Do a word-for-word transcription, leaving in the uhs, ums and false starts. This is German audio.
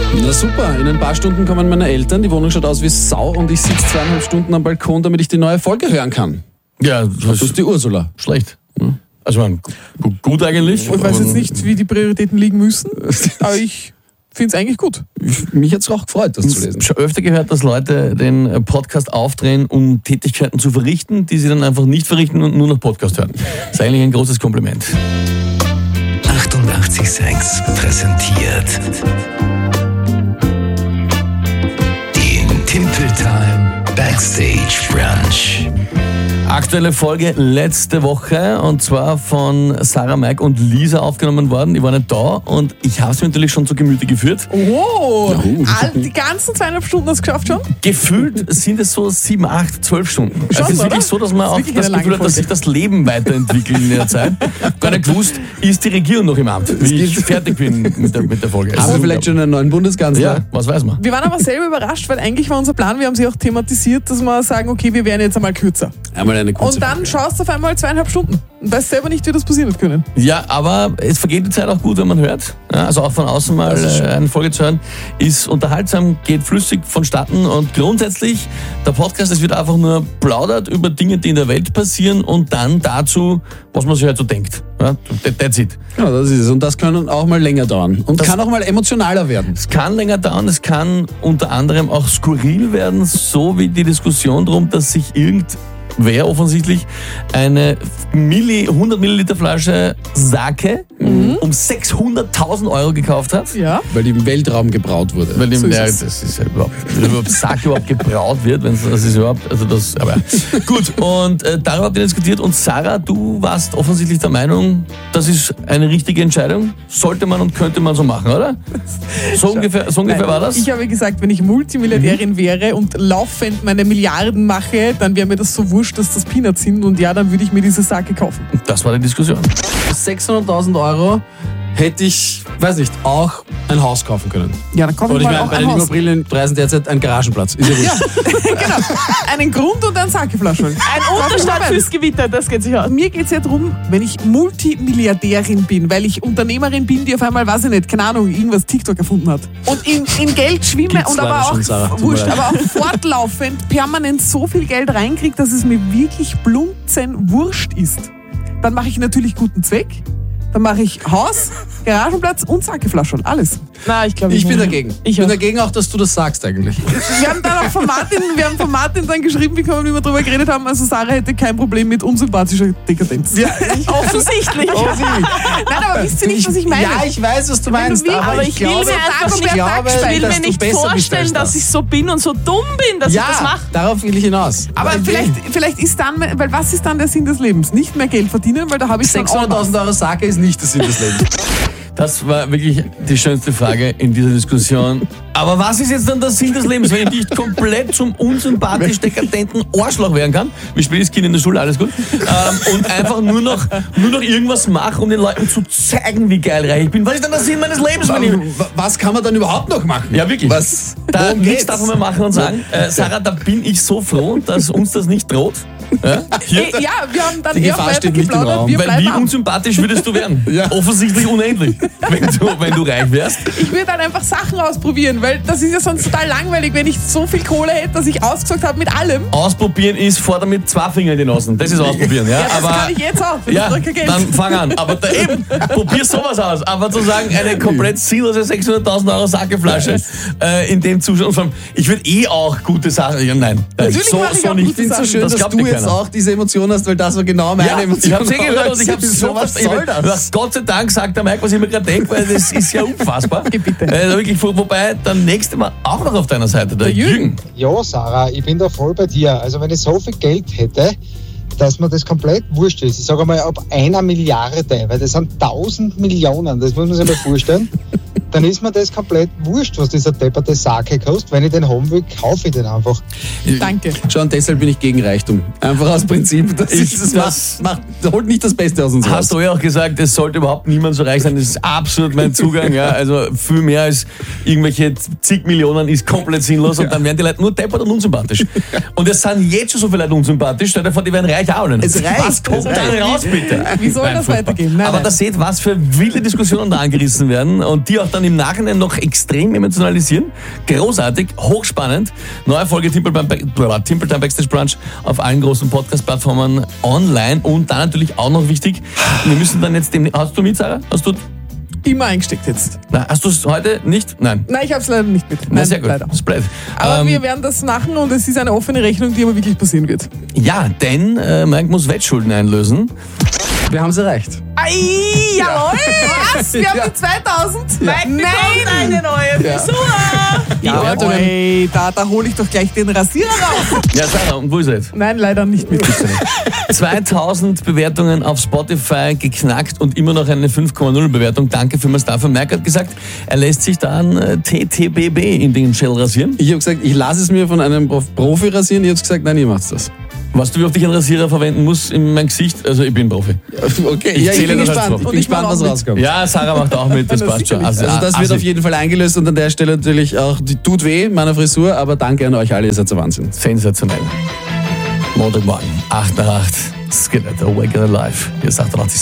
Na super, in ein paar Stunden kommen meine Eltern, die Wohnung schaut aus wie Sau und ich sitze zweieinhalb Stunden am Balkon, damit ich die neue Folge hören kann. Ja, das ist die Ursula. Schlecht. Also man, gut eigentlich. Ich weiß jetzt nicht, wie die Prioritäten liegen müssen, aber ich finde es eigentlich gut. Mich hat es auch gefreut, das zu lesen. Schon öfter gehört, dass Leute den Podcast aufdrehen, um Tätigkeiten zu verrichten, die sie dann einfach nicht verrichten und nur noch Podcast hören. Das ist eigentlich ein großes Kompliment. achtundachtzig Komma sechs präsentiert den Timpeltime Backstage Brunch. Aktuelle Folge letzte Woche und zwar von Sarah, Mike und Lisa aufgenommen worden. Ich war nicht da und ich habe es mir natürlich schon zu Gemüte geführt. Oh, all, die ganzen zweieinhalb Stunden hast du geschafft schon? Gefühlt sind es so sieben, acht, zwölf Stunden. Schon, also es ist oder? wirklich so, dass man Das auch ist das eine Gefühl hat, dass sich das Leben weiterentwickelt in der Zeit. Gar nicht gewusst, ist die Regierung noch im Amt, wie ich fertig bin mit der, mit der Folge. Haben wir vielleicht schon einen neuen Bundeskanzler? Ja, was weiß man. Wir waren aber selber überrascht, weil eigentlich war unser Plan, wir haben sie auch thematisiert, dass wir sagen, okay, wir werden jetzt einmal kürzer. Einmal eine kurze Und dann Folge. schaust du auf einmal zweieinhalb Stunden und weißt selber nicht, wie das passieren wird können. Ja, aber es vergeht die Zeit auch gut, wenn man hört. Ja, also auch von außen mal äh, eine Folge zu hören, ist unterhaltsam, geht flüssig vonstatten und grundsätzlich, der Podcast, es wird einfach nur plaudert über Dinge, die in der Welt passieren und dann dazu, was man sich halt so denkt. Ja, that's it. Ja, das ist es. Und das kann auch mal länger dauern. Und das kann auch mal emotionaler werden. Es kann länger dauern, es kann unter anderem auch skurril werden, so wie die Diskussion darum, dass sich irgendwer offensichtlich eine Milli, hundert Milliliter Flasche Sake mhm. um sechshunderttausend Euro gekauft hat. Ja. Weil die im Weltraum gebraut wurde. Weil So dem, ist ja, es. das ist ja überhaupt, wenn überhaupt Sake überhaupt gebraut wird, wenn das ist überhaupt, also das, aber gut. Und äh, darüber habt ihr diskutiert und Sarah, du warst offensichtlich der Meinung, das ist eine richtige Entscheidung, sollte man und könnte man so machen, oder? So ungefähr, so ungefähr Nein, war das? Ich habe gesagt, wenn ich Multimilliardärin mhm. wäre und laufend meine Milliarden mache, dann wäre mir das so wurscht, dass das Peanuts sind und ja, dann würde ich mir diese Sake kaufen. Das war die Diskussion. Für sechshunderttausend Euro hätte ich, weiß nicht, auch ein Haus kaufen können. Ja, dann kaufe Und ich ich mal meine, auch bei ein den Haus. Immobilienpreisen derzeit ein Garagenplatz. Ist ja wurscht. Ja, genau. Einen Grund und ein Sakeflaschen. Ein Unterstand fürs Gewitter, das geht sich aus. Mir geht es ja darum, wenn ich Multimilliardärin bin, weil ich Unternehmerin bin, die auf einmal, weiß ich nicht, keine Ahnung, irgendwas TikTok erfunden hat. Und in, in Geld schwimme Gibt's und aber leider auch, schon, Sarah, tut mir wurscht, leid. aber auch fortlaufend permanent so viel Geld reinkriege, dass es mir wirklich blunzen wurscht ist. Dann mache ich natürlich guten Zweck. Dann mache ich Haus, Garagenplatz und Sakeflaschen. Alles. Na, ich glaube, Ich bin dagegen. Ich Ich bin auch. dagegen auch, dass du das sagst eigentlich. Wir haben dann auch von Martin, wir haben von Martin dann geschrieben, wie wir immer drüber geredet haben, also Sarah hätte kein Problem mit unsympathischer Dekadenz. Ja, Offensichtlich. Nein, aber wisst ihr nicht, was ich meine? Ja, ich weiß, was du meinst. willst, aber Aber ich ich will glaube, mir einfach Dagobert nicht, glaube, ich will dass mir du nicht besser bist vorstellen, als dass das. ich so bin und so dumm bin, dass ich das ja, mache. darauf will ich hinaus. Aber vielleicht, vielleicht ist dann, weil was ist dann der Sinn des Lebens? Nicht mehr Geld verdienen, weil da habe ich dann auch sechshunderttausend Euro Sake ist nicht der Sinn des Lebens. Das war wirklich die schönste Frage in dieser Diskussion. Aber was ist jetzt dann der Sinn des Lebens, wenn ich nicht komplett zum unsympathisch dekadenten Arschloch werden kann? Wie spätes Kind in der Schule, alles gut. Ähm, und einfach nur noch, nur noch irgendwas mache, um den Leuten zu zeigen, wie geil reich ich bin. Was ist dann der Sinn meines Lebens, wenn ich... Was kann man dann überhaupt noch machen? Ja, wirklich. Was? Da Worum nichts geht's? darf man mehr machen und sagen, äh, Sarah, da bin ich so froh, dass uns das nicht droht. Ja? Hier, Eh, ja, wir haben dann Die eher Gefahr weiter steht nicht im geplaudert. Raum. Wir weil bleiben wie am. unsympathisch würdest du werden? Ja. Offensichtlich unendlich, wenn du, wenn du reich wärst. Ich würde dann einfach Sachen ausprobieren, weil das ist ja sonst total langweilig, wenn ich so viel Kohle hätte, dass ich ausgesorgt habe mit allem. Ausprobieren ist, vor damit zwei Finger in die Nasen. Das ist ausprobieren. Ja, Ja, das aber, kann ich jetzt auch, für ja, das drücke Geld. dann fang an. Aber da eben, probier sowas aus. Aber zu sagen, eine komplett sinnlose sechshunderttausend Euro Sakeflasche äh, in dem Zustand. Und vor allem, ich würde eh auch gute Sachen. Ja, nein. Natürlich so, mache ich so auch nicht. Ich finde es so schön, Das dass glaubt du mir jetzt keiner. auch diese Emotion hast, weil das war genau meine Ja, Emotion. ich hab's eh gehört und ich hab's so was verstanden. soll das? Was Gott sei Dank sagt der Mike, was ich mir gerade denke, weil das ist ja unfassbar. Geh bitte. Äh, wirklich, wobei der nächste Mal auch noch auf deiner Seite, der, Der Jürgen. Jürgen. Ja, Sarah, ich bin da voll bei dir. Also wenn ich so viel Geld hätte, dass mir das komplett wurscht ist. Ich sage mal, ab einer Milliarde, weil das sind tausend Millionen, das muss man sich mal vorstellen. Dann ist mir das komplett wurscht, was dieser depperte Sake kostet. Wenn ich den haben will, kaufe ich den einfach. Danke. Schon deshalb bin ich gegen Reichtum. Einfach aus Prinzip. Das, Ich- ist, das, das- macht, macht, holt nicht das Beste aus uns raus. Hast du ja auch gesagt, es sollte überhaupt niemand so reich sein. Das ist absolut mein Zugang. Ja. Also viel mehr als irgendwelche zig Millionen ist komplett sinnlos und dann werden die Leute nur deppert und unsympathisch. Und es sind jetzt schon so viele Leute unsympathisch. Stell dir vor, die werden reich auch nicht. Es reicht, Was kommt es da reicht. raus, bitte? Wie soll Nein, das furchtbar. weitergehen? Nein, Aber nein. da seht, was für wilde Diskussionen da angerissen werden und die auch dann dann im Nachhinein noch extrem emotionalisieren. Großartig, hochspannend. Neue Folge Timple Time Backstage Brunch auf allen großen Podcast-Plattformen online und dann natürlich auch noch wichtig, wir müssen dann jetzt dem... Hast du mit, Sarah? Hast du... Immer eingesteckt jetzt. Na, hast du es heute nicht? Nein. Nein, ich habe es leider nicht mit. Na, Nein, sehr gut. leider. Spread. Aber Ähm, wir werden das machen und es ist eine offene Rechnung, die aber wirklich passieren wird. ja, denn äh, Mike muss Wettschulden einlösen. Wir haben es erreicht. Ei, jawohl! Was? Wir haben die zweitausend? Mike bekommt eine neue Frisur. Ja, Bewertungen. ey, da, da hole ich doch gleich den Rasierer raus. Ja, Sarah, und wo ist er jetzt? Nein, leider nicht mit. zweitausend Bewertungen auf Spotify geknackt und immer noch eine fünf Komma null Bewertung. Danke vielmals dafür. Mike hat gesagt, er lässt sich dann äh, T T B B in den Gel rasieren. Ich habe gesagt, ich lasse es mir von einem Prof- Profi rasieren. Ihr habt gesagt, nein, ihr macht das. Was du, wie oft ich einen Rasierer verwenden muss in mein Gesicht, also ich bin Profi. Okay, Ich ja, ich zähle bin das als gespannt. Profi. Ich Und bin ich mach gespannt, auch was mit. rauskommt. Ja, Sarah macht auch mit, das Na, passt schon. sicherlich. Also, Also das wird also, auf jeden Fall eingelöst und an der Stelle natürlich auch, die tut weh, meiner Frisur, aber danke an euch alle, ihr seid so Wahnsinn. sensationell. Montagmorgen, acht nach acht. Es geht nicht, Awaken Alive. Hier ist achtundachtzig.